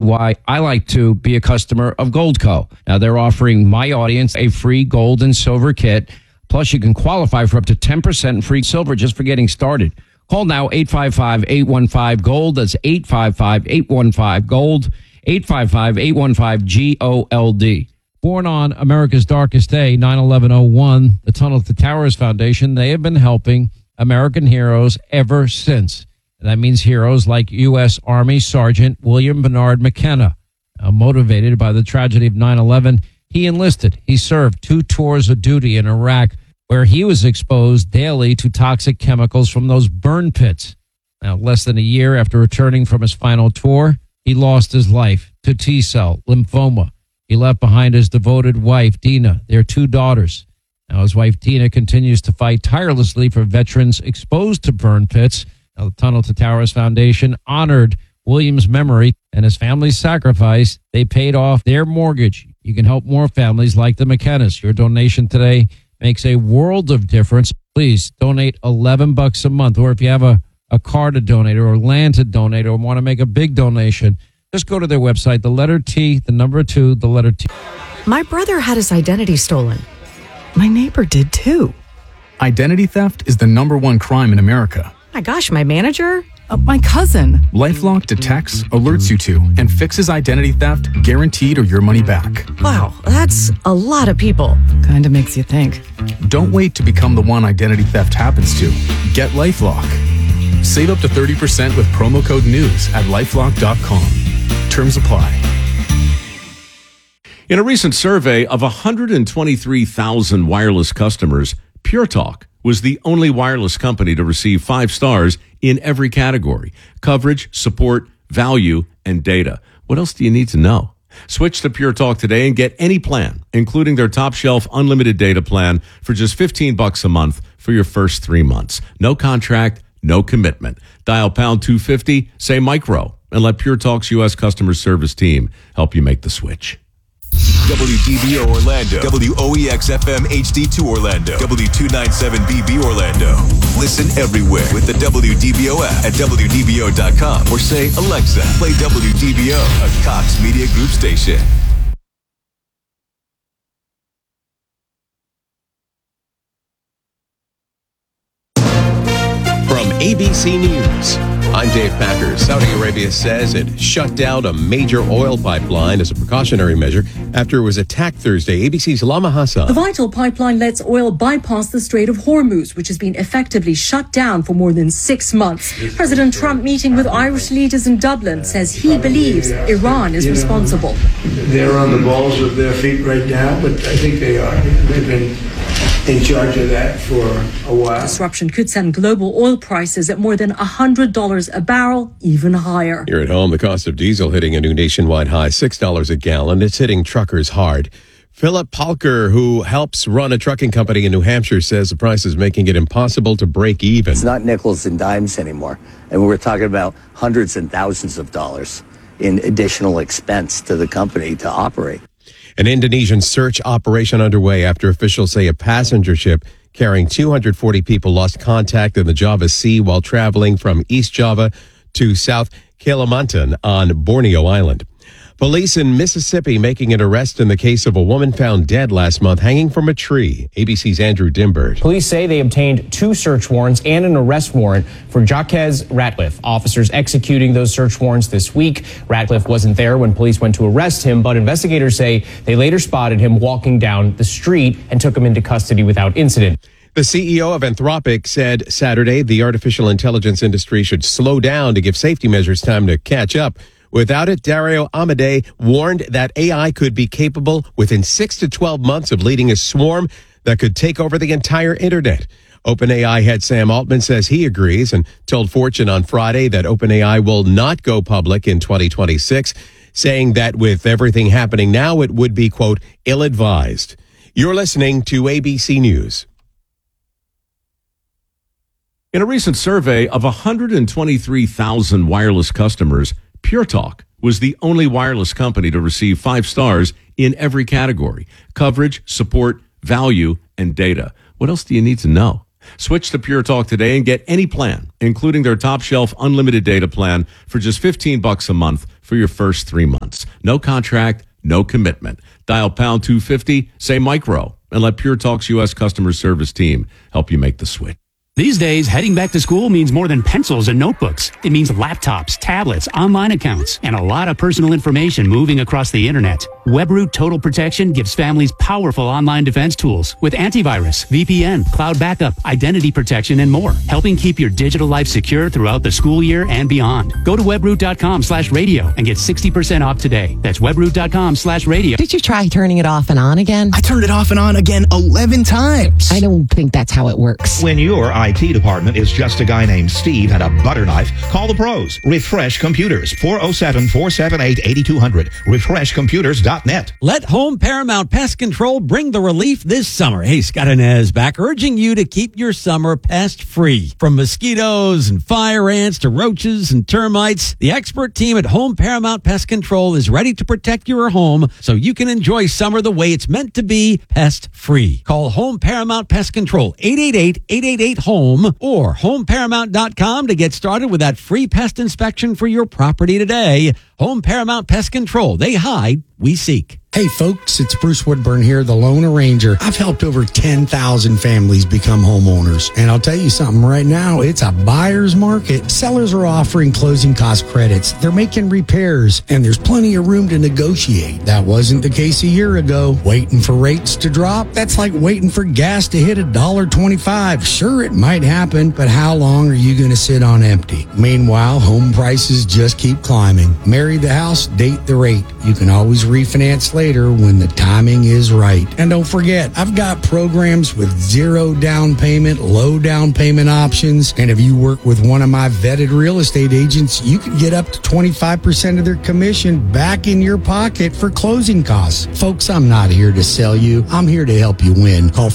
why I like to be a customer of Goldco. Now, they're offering my audience a free gold and silver kit. Plus, you can qualify for up to 10% free silver just for getting started. Call now, 855-815-GOLD. That's 855-815-GOLD, 855-815-GOLD. Born on America's darkest day, 9/11/01, the Tunnel to Towers Foundation, they have been helping American heroes ever since. And that means heroes like U.S. Army Sergeant William Bernard McKenna. Motivated by the tragedy of 9/11, he enlisted. He served 2 tours of duty in Iraq, where he was exposed daily to toxic chemicals from those burn pits. Now, less than a year after returning from his final tour, he lost his life to T-cell lymphoma. He left behind his devoted wife, Dina, their 2 daughters. Now, his wife, Dina, continues to fight tirelessly for veterans exposed to burn pits. Now, the Tunnel to Towers Foundation honored William's memory and his family's sacrifice. They paid off their mortgage. You can help more families like the McKennas. Your donation today makes a world of difference. Please donate $11 a month. Or if you have a car to donate or land to donate or want to make a big donation, just go to their website, the letter T, the number 2, the letter T. My brother had his identity stolen. My neighbor did too. Identity theft is the #1 crime in America. My gosh, my manager? My cousin. LifeLock detects, alerts you to, and fixes identity theft guaranteed or your money back. Wow, that's a lot of people. Kinda makes you think. Don't wait to become the one identity theft happens to. Get LifeLock. Save up to 30% with promo code NEWS at LifeLock.com. Terms apply. In a recent survey of 123,000 wireless customers, Pure Talk was the only wireless company to receive 5 stars in every category: coverage, support, value, and data. What else do you need to know? Switch to Pure Talk today and get any plan, including their top shelf unlimited data plan for just $15 a month for your first 3 months. No contract, no commitment. Dial pound 250, say micro, and let Pure Talk's U.S. customer service team help you make the switch. WDBO Orlando, WOEX-FM HD2 Orlando, W297BB Orlando. Listen everywhere with the WDBO app at WDBO.com or say, Alexa, play WDBO, a Cox Media Group station. From ABC News, I'm Dave Packer. Saudi Arabia says it shut down a major oil pipeline as a precautionary measure after it was attacked Thursday. ABC's Lama Hassan. The vital pipeline lets oil bypass the Strait of Hormuz, which has been effectively shut down for more than 6 months. President Trump, meeting with Irish leaders in Dublin, says he believes Iran is responsible. They're on the balls of their feet right now, but I think they are. They've been in charge of that for a while. Disruption could send global oil prices at more than $100 a barrel, even higher. Here at home, the cost of diesel hitting a new nationwide high, $6 a gallon. It's hitting truckers hard. Philip Palker, who helps run a trucking company in New Hampshire, says the price is making it impossible to break even. It's not nickels and dimes anymore. And we're talking about hundreds and thousands of dollars in additional expense to the company to operate. An Indonesian search operation underway after officials say a passenger ship carrying 240 people lost contact in the Java Sea while traveling from East Java to South Kalimantan on Borneo Island. Police in Mississippi making an arrest in the case of a woman found dead last month hanging from a tree. ABC's Andrew Dimbert. Police say they obtained 2 search warrants and an arrest warrant for Jaquez Ratliff. Officers executing those search warrants this week. Ratliff wasn't there when police went to arrest him, but investigators say they later spotted him walking down the street and took him into custody without incident. The CEO of Anthropic said Saturday the artificial intelligence industry should slow down to give safety measures time to catch up. Without it, Dario Amodei warned that AI could be capable within 6 to 12 months of leading a swarm that could take over the entire internet. OpenAI head Sam Altman says he agrees and told Fortune on Friday that OpenAI will not go public in 2026, saying that with everything happening now, it would be, quote, ill-advised. You're listening to ABC News. In a recent survey of 123,000 wireless customers, Pure Talk was the only wireless company to receive 5 stars in every category: coverage, support, value, and data. What else do you need to know? Switch to Pure Talk today and get any plan, including their top shelf unlimited data plan for just $15 a month for your first 3 months. No contract, no commitment. Dial pound 250, say micro, and let Pure Talk's U.S. customer service team help you make the switch. These days, heading back to school means more than pencils and notebooks. It means laptops, tablets, online accounts, and a lot of personal information moving across the internet. WebRoot Total Protection gives families powerful online defense tools with antivirus, VPN, cloud backup, identity protection, and more, helping keep your digital life secure throughout the school year and beyond. Go to webroot.com/radio and get 60% off today. That's webroot.com/radio. Did you try turning it off and on again? I turned it off and on again 11 times. I don't think that's how it works. When your IT department is just a guy named Steve and a butter knife, call the pros. Refresh Computers, 407-478-8200. RefreshComputers.net. Let Home Paramount Pest Control bring the relief this summer. Hey, Scott Inez back, urging you to keep your summer pest free. From mosquitoes and fire ants to roaches and termites, the expert team at Home Paramount Pest Control is ready to protect your home so you can enjoy summer the way it's meant to be, pest free. Call Home Paramount Pest Control, 888-888-HOME, or homeparamount.com to get started with that free pest inspection for your property today. Home Paramount Pest Control. They hide, we seek. Hey folks, it's Bruce Woodburn here, the Lone Arranger. I've helped over 10,000 families become homeowners. And I'll tell you something right now, it's a buyer's market. Sellers are offering closing cost credits. They're making repairs, and there's plenty of room to negotiate. That wasn't the case a year ago. Waiting for rates to drop? That's like waiting for gas to hit $1.25. Sure, it might happen, but how long are you going to sit on empty? Meanwhile, home prices just keep climbing. Marry the house, date the rate. You can always refinance later when the timing is right. And don't forget, I've got programs with 0 down payment, low down payment options. And if you work with one of my vetted real estate agents, you can get up to 25% of their commission back in your pocket for closing costs. Folks, I'm not here to sell you. I'm here to help you win. Call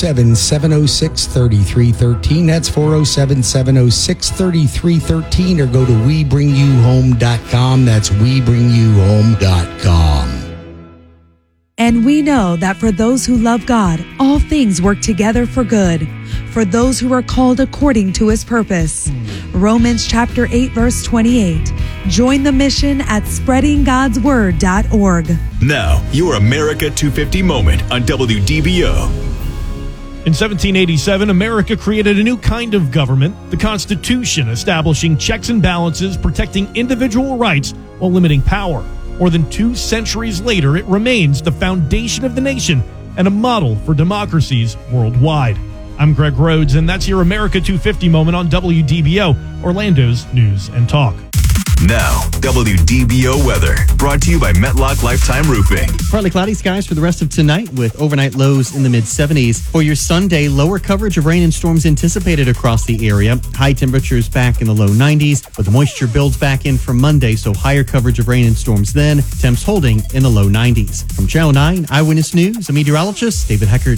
407-706-3313. That's 407-706-3313, or go to WeBringYouHome.com. That's WeBringYouHome.com. And we know that for those who love God, all things work together for good, for those who are called according to his purpose. Romans chapter 8, verse 28. Join the mission at spreadinggodsword.org. Now, your America 250 moment on WDBO. In 1787, America created a new kind of government, the Constitution, establishing checks and balances, protecting individual rights while limiting power. More than 2 centuries later, it remains the foundation of the nation and a model for democracies worldwide. I'm Greg Rhodes, and that's your America 250 moment on WDBO, Orlando's News and Talk. Now, WDBO weather, brought to you by Metlock Lifetime Roofing. Partly cloudy skies for the rest of tonight with overnight lows in the mid-70s. For your Sunday, lower coverage of rain and storms anticipated across the area. High temperatures back in the low 90s, but the moisture builds back in for Monday, so higher coverage of rain and storms then. Temps holding in the low 90s. From Channel 9 Eyewitness News, I'm meteorologist David Heckard.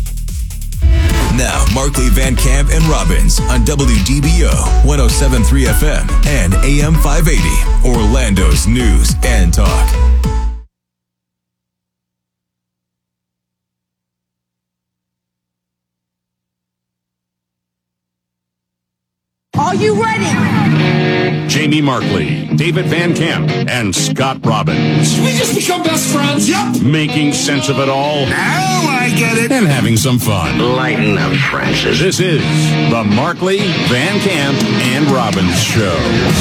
Now, Markley, Van Camp, and Robbins on WDBO 107.3 FM and AM 580, Orlando's News and Talk. Are you ready? Jamie Markley, David Van Camp, and Scott Robbins. We just become best friends. Yep. Making sense of it all. Now I get it. And having some fun. Lighten up, Francis. This is the Markley, Van Camp, and Robbins Show.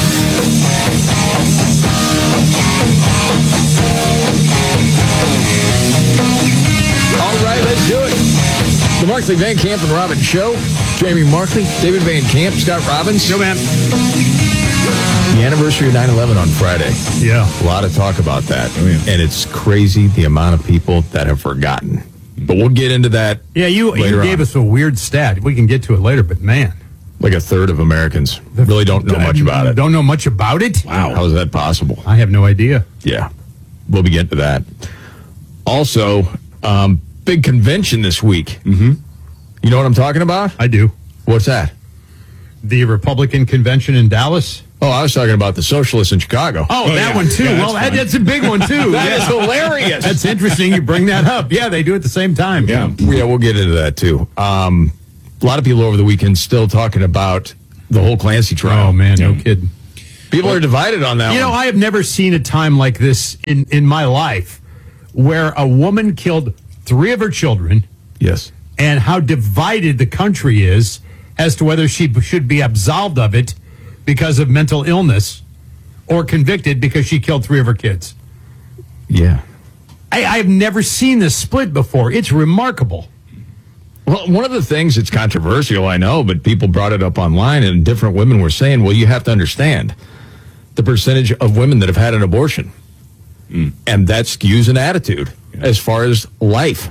All right, let's do it. The Markley, Van Camp, and Robbins Show. Jamie Markley, David Van Camp, Scott Robbins. Yo, man. The anniversary of 9/11 on Friday. Yeah. A lot of talk about that. Oh, yeah. And it's crazy the amount of people that have forgotten. But we'll get into that. Yeah, you gave us a weird stat. We can get to it later, but man. Like a third of Americans really don't know much about it. Don't know much about it? Wow. How is that possible? I have no idea. Yeah. We'll be getting to that. Also, big convention this week. Mm-hmm. You know what I'm talking about? I do. What's that? The Republican convention in Dallas. Oh, I was talking about the socialists in Chicago. Oh, that yeah. one too. Yeah, well, that's a big one too. That is hilarious. That's interesting. You bring that up. Yeah, they do it at the same time. Yeah, we'll get into that too. A lot of people over the weekend still talking about the whole Clancy trial. Oh, man, no kidding. People are divided on that one. I have never seen a time like this in my life where a woman killed 3 of her children. Yes. And how divided the country is as to whether she should be absolved of it because of mental illness or convicted because she killed 3 of her kids. Yeah. I've never seen this split before. It's remarkable. Well, one of the things that's controversial, I know, but people brought it up online, and different women were saying, well, you have to understand the percentage of women that have had an abortion. And that skews an attitude as far as life.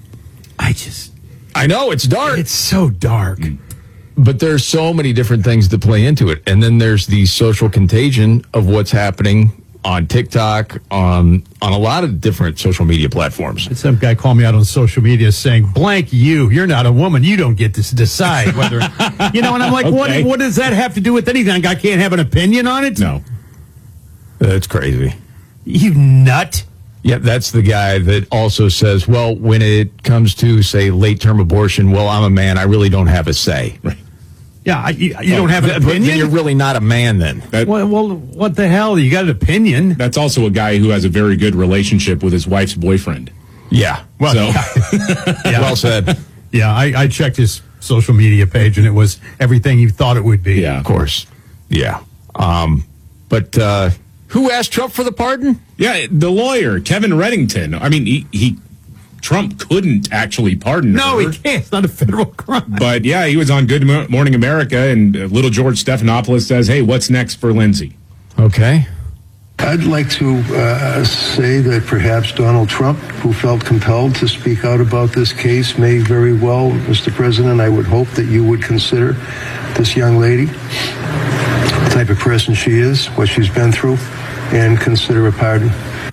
I know, it's dark. It's so dark. But there's so many different things that play into it. And then there's the social contagion of what's happening on TikTok, on a lot of different social media platforms. And some guy called me out on social media saying, blank you're not a woman. You don't get to decide whether, and I'm like, Okay. what does that have to do with anything? I can't have an opinion on it? No. That's crazy. You nut. Yeah, that's the guy that also says, well, when it comes to, say, late-term abortion, well, I'm a man. I really don't have a say. Right. Yeah, you don't have an opinion? Then you're really not a man then. Well, what the hell? You got an opinion. That's also a guy who has a very good relationship with his wife's boyfriend. Yeah. Well, Yeah. Well said. Yeah, I checked his social media page, and it was everything you thought it would be. Yeah. Of course. Yeah. But who asked Trump for the pardon? Yeah, the lawyer, Kevin Reddington. I mean, Trump couldn't actually pardon No, her. he can't. It's not a federal crime. But yeah, he was on Good Morning America, and little George Stephanopoulos says, hey, what's next for Lindsay? Okay. I'd like to say that perhaps Donald Trump, who felt compelled to speak out about this case, may very well, Mr. President, I would hope that you would consider this young lady, the type of person she is, what she's been through, and consider a pardon.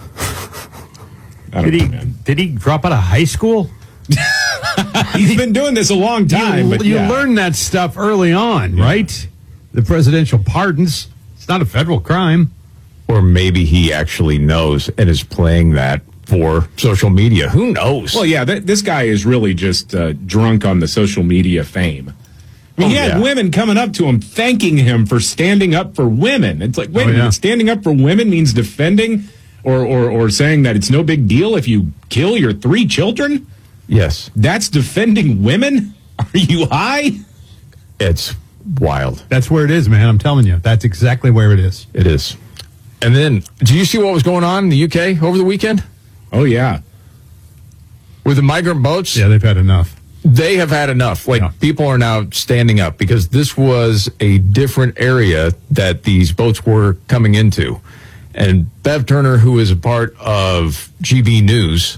Did he drop out of high school? He's been doing this a long time. You learn that stuff early on, right? The presidential pardons. It's not a federal crime. Or maybe he actually knows and is playing that for social media. Who knows? Well, yeah, this guy is really just drunk on the social media fame. I mean, he had women coming up to him thanking him for standing up for women. It's like, wait a minute, standing up for women means defending or saying that it's no big deal if you kill your 3 children? Yes. That's defending women? Are you high? It's wild. That's where it is, man. I'm telling you. That's exactly where it is. It is. And then, do you see what was going on in the UK over the weekend? Oh, yeah. With the migrant boats? Yeah, they've had enough. They have had enough. People are now standing up because this was a different area that these boats were coming into. And Bev Turner, who is a part of GB News,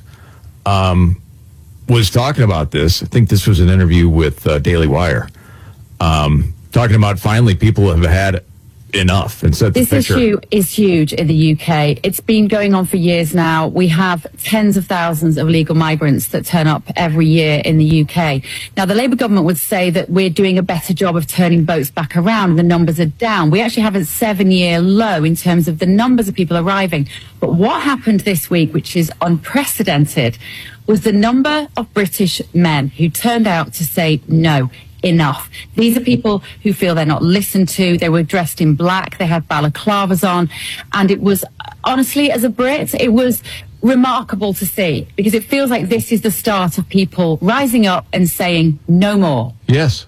was talking about this. I think this was an interview with Daily Wire, talking about finally people have had enough and set the This picture. issue is huge in the UK. It's been going on for years now. We have tens of thousands of illegal migrants that turn up every year in the UK. Now, the Labour government would say that we're doing a better job of turning boats back around and the numbers are down. We actually have a 7-year low in terms of the numbers of people arriving. But what happened this week, which is unprecedented, was the number of British men who turned out to say no. Enough. These are people who feel they're not listened to. They were dressed in black. They had balaclavas on. And it was, honestly, as a Brit, it was remarkable to see because it feels like this is the start of people rising up and saying no more. Yes.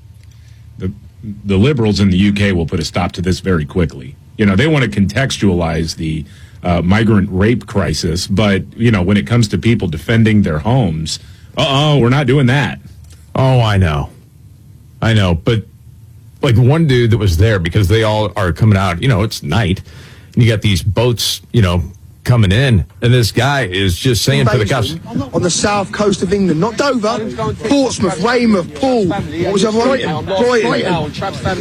The Liberals in the UK will put a stop to this very quickly. You know, they want to contextualize the migrant rape crisis, but, you know, when it comes to people defending their homes, we're not doing that. Oh, I know, but like one dude that was there because they all are coming out, you know, it's night, and you got these boats, you know, coming in, and this guy is just saying for the cops. On the south coast of England, not Dover, Portsmouth, Weymouth, Poole, what was the other one? Brighton.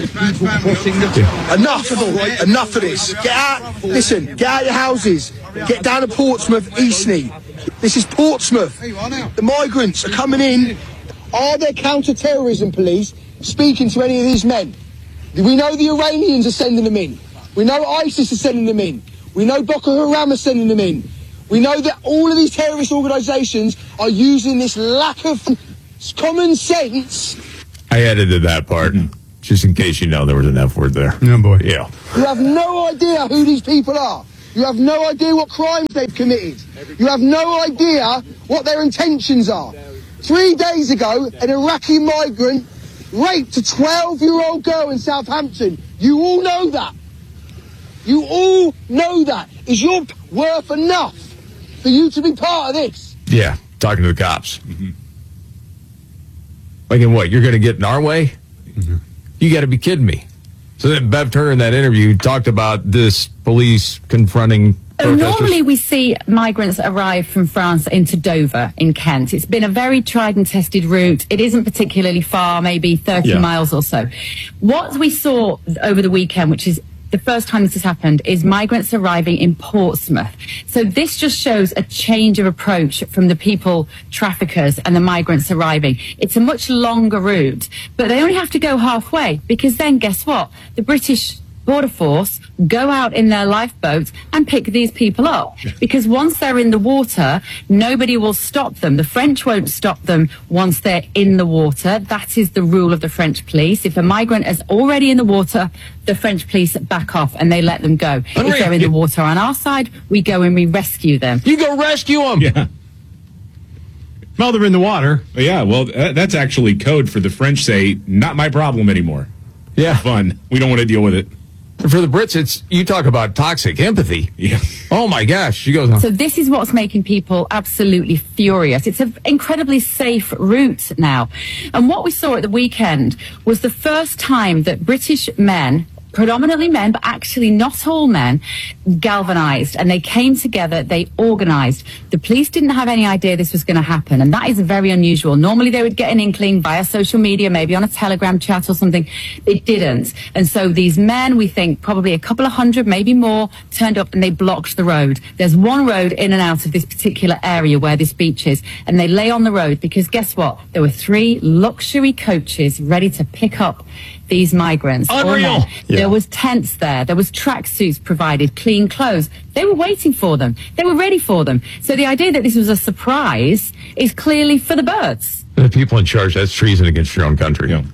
Enough of this. Get out, listen, get out your houses, get down to Portsmouth, Eastney. This is Portsmouth. The migrants are coming in. Are there counter-terrorism police speaking to any of these men? We know the Iranians are sending them in. We know ISIS is sending them in. We know Boko Haram are sending them in. We know that all of these terrorist organisations are using this lack of common sense I edited that part, just in case you know there was an F word there. Oh, boy. Yeah. You have no idea who these people are. You have no idea what crimes they've committed. You have no idea what their intentions are. 3 days ago, an Iraqi migrant raped a 12-year-old girl in Southampton. You all know that. You all know that. Is your worth enough for you to be part of this? Yeah, talking to the cops. Like in what? You're going to get in our way? You got to be kidding me. So then Bev Turner in that interview talked about this police confronting protesters. Normally we see migrants arrive from France into Dover in Kent. It's been a very tried and tested route. It isn't particularly far, maybe 30 miles or so. What we saw over the weekend, which is the first time this has happened, is migrants arriving in Portsmouth. So this just shows a change of approach from the people traffickers and the migrants arriving. It's a much longer route, but they only have to go halfway, because then guess what? The British Border Force go out in their lifeboats and pick these people up, because once they're in the water, nobody will stop them. The French won't stop them once they're in the water. That is the rule of the French police. If a migrant is already in the water, the French police back off and they let them go. If they're in the water on our side, we go and we rescue them. You go rescue them. Yeah. Well, they're in the water. Yeah, well, that's actually code for the French say, not my problem anymore. Yeah. Fun. We don't want to deal with it. For the Brits, it's, you talk about toxic empathy. Yeah. Oh my gosh. She goes on. So this is what's making people absolutely furious. It's an incredibly safe route now. And what we saw at the weekend was the first time that British men, predominantly men, but actually not all men, galvanized, and they came together, they organized. The police didn't have any idea this was going to happen, and that is very unusual. Normally they would get an inkling via social media, maybe on a Telegram chat or something. They didn't. And so these men, we think probably a couple of hundred, maybe more, turned up and they blocked the road. There's one road in and out of this particular area where this beach is, and they lay on the road because guess what? There were 3 luxury coaches ready to pick up these migrants. Unreal. There was tents there. There was tracksuits provided, clean clothes. They were waiting for them. They were ready for them. So the idea that this was a surprise is clearly for the birds. The people in charge, that's treason against your own country. Yeah.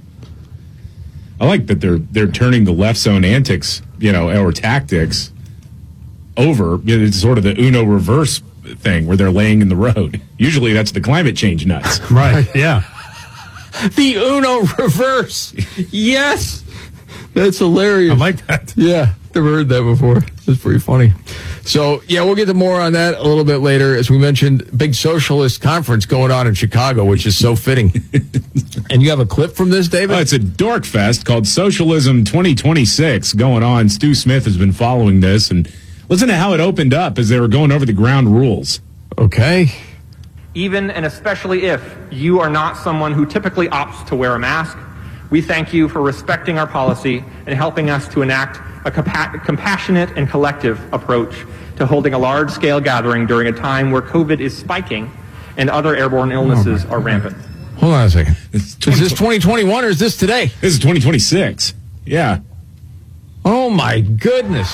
I like that they're turning the left's own antics, or tactics over. It's sort of the Uno reverse thing where they're laying in the road. Usually that's the climate change nuts. Right, yeah. The Uno reverse. Yes. That's hilarious. I like that. Yeah. Never heard that before. That's pretty funny. So, yeah, we'll get to more on that a little bit later. As we mentioned, big socialist conference going on in Chicago, which is so fitting. And you have a clip from this, David? Oh, it's a dork fest called Socialism 2026 going on. Stu Smith has been following this, and listen to how it opened up as they were going over the ground rules. Okay. Even and especially if you are not someone who typically opts to wear a mask, we thank you for respecting our policy and helping us to enact a compassionate and collective approach to holding a large-scale gathering during a time where COVID is spiking and other airborne illnesses are rampant. Hold on a second. Is this 2021 or is this today? This is 2026. Yeah. Oh, my goodness.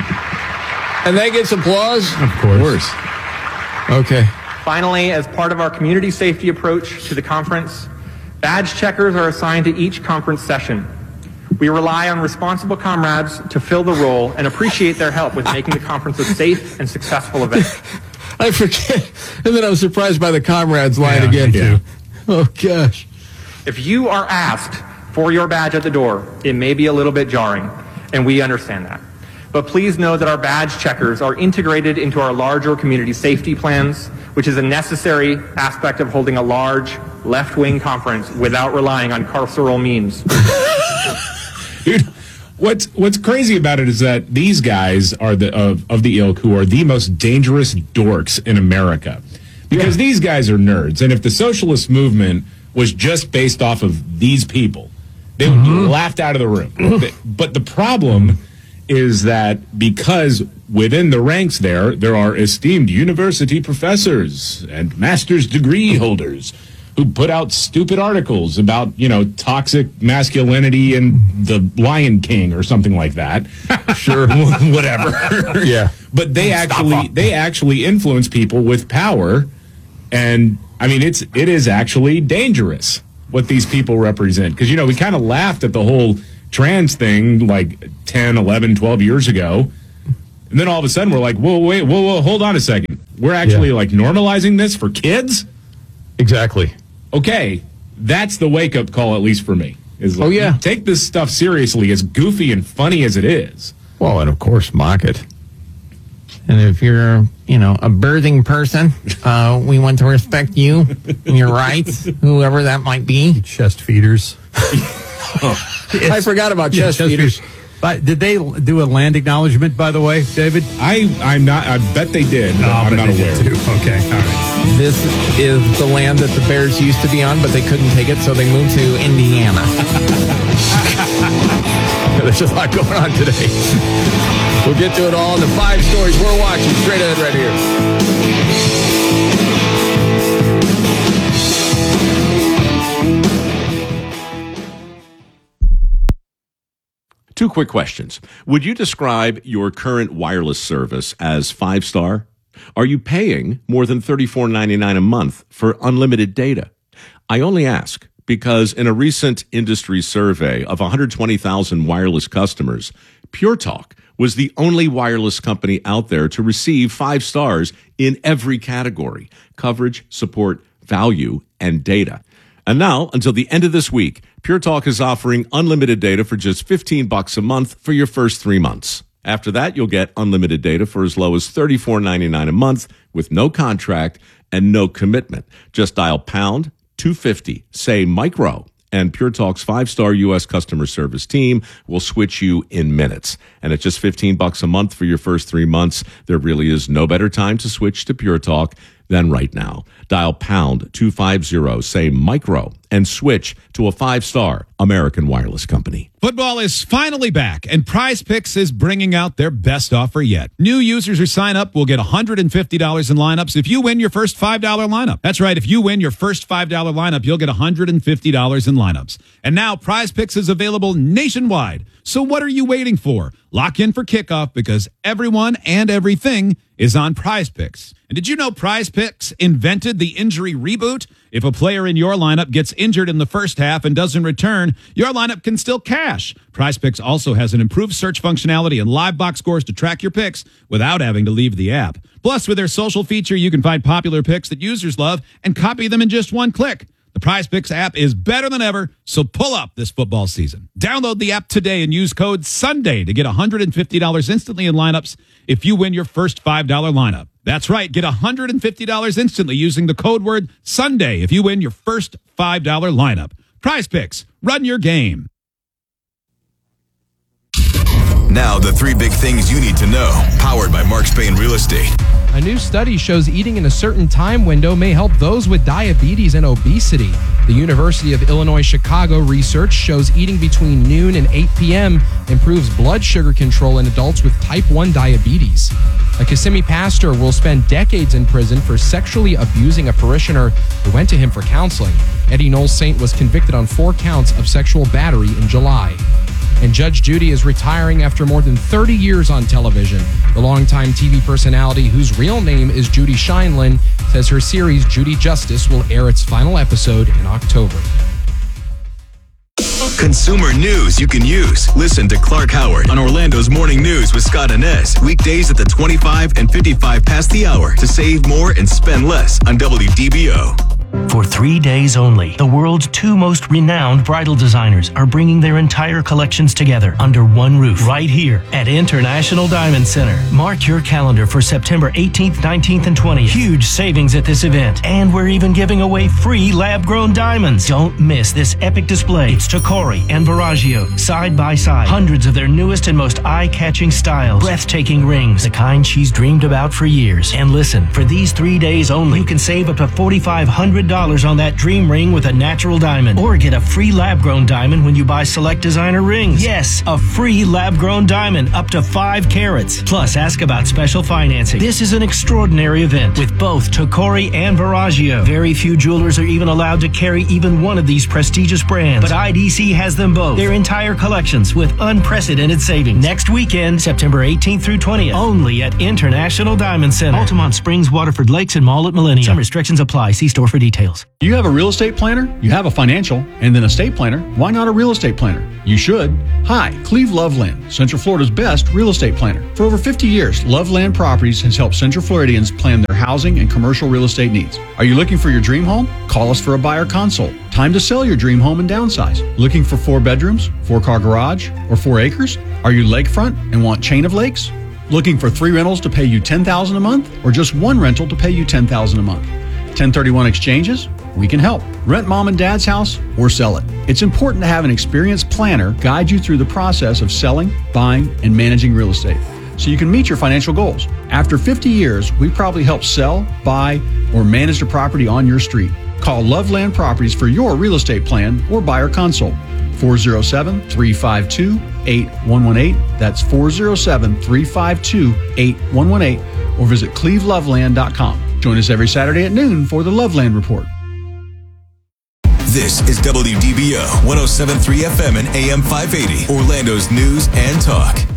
And that gets applause? Of course. Okay. Finally, as part of our community safety approach to the conference, badge checkers are assigned to each conference session. We rely on responsible comrades to fill the role and appreciate their help with making the conference a safe and successful event. I forget. And then I was surprised by the comrades line again, too. Oh, gosh. If you are asked for your badge at the door, it may be a little bit jarring, and we understand that. But please know that our badge checkers are integrated into our larger community safety plans, which is a necessary aspect of holding a large left-wing conference without relying on carceral means. Dude, what's crazy about it is that these guys are of the ilk who are the most dangerous dorks in America. Because these guys are nerds. And if the socialist movement was just based off of these people, they would be laughed out of the room. But the problem is that because within the ranks there are esteemed university professors and master's degree holders who put out stupid articles about, toxic masculinity and the Lion King or something like that. Sure. Whatever. Yeah. But they actually influence people with power. And I mean, it is actually dangerous. what these people represent. Because, we kind of laughed at the whole trans thing like 10, 11, 12 years ago. And then all of a sudden we're like, whoa, hold on a second. We're actually like normalizing this for kids? Exactly. Okay, that's the wake-up call, at least for me. Is like, yeah. Take this stuff seriously, as goofy and funny as it is. Well, and of course, mock it. And if you're, a birthing person, we want to respect you and your rights, whoever that might be. Chest feeders. I forgot about chest feeders. But did they do a land acknowledgement, by the way, David? I'm not. I bet they did. But I'm not aware. Okay, all right. This is the land that the Bears used to be on, but they couldn't take it, so they moved to Indiana. There's a lot going on today. We'll get to it all in the 5 stories we're watching straight ahead right here. 2 quick questions. Would you describe your current wireless service as 5-star? Are you paying more than $34.99 a month for unlimited data? I only ask because in a recent industry survey of 120,000 wireless customers, Pure Talk was the only wireless company out there to receive 5 stars in every category: coverage, support, value, and data. And now, until the end of this week, Pure Talk is offering unlimited data for just $15 a month for your first 3 months. After that, you'll get unlimited data for as low as $34.99 a month with no contract and no commitment. Just dial pound 250, say micro, and Pure Talk's 5-star U.S. customer service team will switch you in minutes. And at just $15 a month for your first 3 months, there really is no better time to switch to Pure Talk than right now. Dial pound 250, say micro, and switch to a 5-star American wireless company. Football is finally back, and Prize Picks is bringing out their best offer yet. New users who sign up will get $150 in lineups if you win your first $5 lineup. That's right, if you win your first $5 lineup, you'll get $150 in lineups. And now Prize Picks is available nationwide. So what are you waiting for? Lock in for kickoff because everyone and everything is on Prize Picks. And did you know Prize Picks invented the injury reboot? If a player in your lineup gets injured in the first half and doesn't return, your lineup can still cash. Prize Picks also has an improved search functionality and live box scores to track your picks without having to leave the app. Plus, with their social feature, you can find popular picks that users love and copy them in just one click. The Prize Picks app is better than ever, so pull up this football season. Download the app today and use code SUNDAY to get $150 instantly in lineups if you win your first $5 lineup. That's right, get $150 instantly using the code word SUNDAY if you win your first $5 lineup. Prize Picks, run your game. Now, the 3 big things you need to know, powered by Mark Spain Real Estate. A new study shows eating in a certain time window may help those with diabetes and obesity. The University of Illinois Chicago research shows eating between noon and 8 p.m. improves blood sugar control in adults with type 1 diabetes. A Kissimmee pastor will spend decades in prison for sexually abusing a parishioner who went to him for counseling. Eddie Knowles Saint was convicted on 4 counts of sexual battery in July. And Judge Judy is retiring after more than 30 years on television. The longtime TV personality, whose real name is Judy Scheinlin, says her series Judy Justice will air its final episode in October. Consumer news you can use. Listen to Clark Howard on Orlando's Morning News with Scott Inez. Weekdays at the 25 and 55 past the hour to save more and spend less on WDBO. For 3 days only, the world's 2 most renowned bridal designers are bringing their entire collections together under one roof right here at International Diamond Center. Mark your calendar for September 18th, 19th, and 20th. Huge savings at this event. And we're even giving away free lab-grown diamonds. Don't miss this epic display. It's Tacori and Verragio, side by side. Hundreds of their newest and most eye-catching styles. Breathtaking rings, the kind she's dreamed about for years. And listen, for these 3 days only, you can save up to $4,500 on that dream ring with a natural diamond. Or get a free lab-grown diamond when you buy select designer rings. Yes, a free lab-grown diamond up to 5 carats. Plus, ask about special financing. This is an extraordinary event with both Tacori and Verragio. Very few jewelers are even allowed to carry even one of these prestigious brands. But IDC has them both. Their entire collections with unprecedented savings. Next weekend, September 18th through 20th. Only at International Diamond Center. Altamont Springs, Waterford Lakes, and Mall at Millennium. Some restrictions apply. See store for details. details. You have a real estate planner, you have a financial, and then a estate planner. Why not a real estate planner? You should. Hi, Cleve Loveland, Central Florida's best real estate planner. For over 50 years, Loveland Properties has helped Central Floridians plan their housing and commercial real estate needs. Are you looking for your dream home? Call us for a buyer consult. Time to sell your dream home and downsize. Looking for 4 bedrooms, 4-car garage, or 4 acres? Are you lakefront and want chain of lakes? Looking for 3 rentals to pay you $10,000 a month, or just 1 rental to pay you $10,000 a month? 1031 exchanges? We can help. Rent mom and dad's house or sell it. It's important to have an experienced planner guide you through the process of selling, buying, and managing real estate so you can meet your financial goals. After 50 years, we probably help sell, buy, or manage the property on your street. Call Loveland Properties for your real estate plan or buyer consult. 407-352-8118. That's 407-352-8118. Or visit cleveloveland.com. Join us every Saturday at noon for the Loveland Report. This is WDBO 107.3 FM and AM 580, Orlando's news and talk.